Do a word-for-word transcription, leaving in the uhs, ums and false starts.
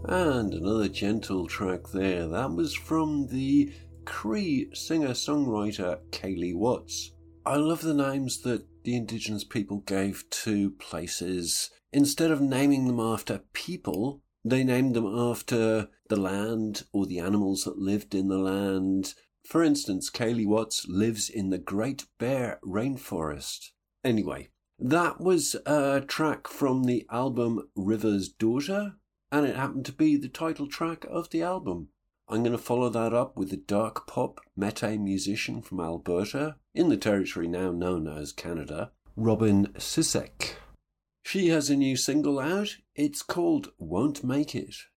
And another gentle track there. That was from the Cree singer-songwriter Kaylee Watts. I love the names that the Indigenous people gave to places. Instead of naming them after people, they named them after the land or the animals that lived in the land. For instance, Kaylee Watts lives in the Great Bear Rainforest. Anyway, that was a track from the album River's Daughter, and it happened to be the title track of the album. I'm going to follow that up with a dark pop métis musician from Alberta, in the territory now known as Canada, Robin Sisek. She has a new single out. It's called Won't Make It.